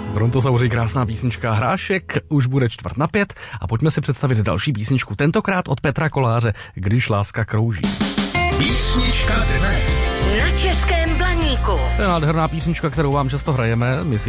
Brontosauři, krásná písnička. Hrášek už bude 4:45 a pojďme si představit další písničku. Tentokrát od Petra Koláře, Když láska krouží. Písnička dne. Na Českém Blaníku. To je nádherná písnička, kterou vám často hrajeme. My si